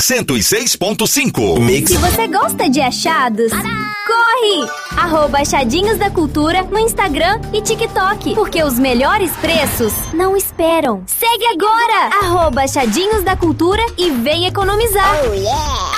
106.5. Se você gosta de achados, corre! @Achadinhos da Cultura no Instagram e TikTok, porque os melhores preços não esperam. Segue agora! @Achadinhos da Cultura e vem economizar. Oh, yeah!